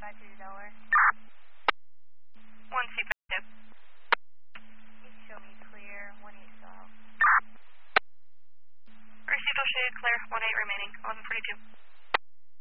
552 to Delaware. 1C52. You show me clear, 18 still out. Received all shaded, clear, 18 remaining, 1142.